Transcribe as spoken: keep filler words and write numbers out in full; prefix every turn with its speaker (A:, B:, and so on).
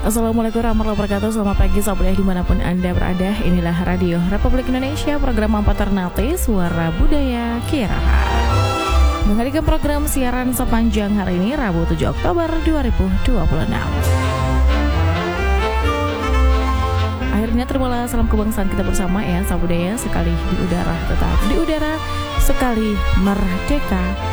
A: Assalamualaikum warahmatullahi wabarakatuh. Selamat pagi sahabat dimanapun Anda berada. Inilah Radio Republik Indonesia, program Ampat Ternate Suara Budaya Kiraha. Menghadirkan program siaran sepanjang hari ini Rabu tujuh Oktober dua ribu dua puluh enam. Akhirnya terimalah salam kebangsaan kita bersama ya sahabat budaya, sekali di udara tetap di udara, sekali merdeka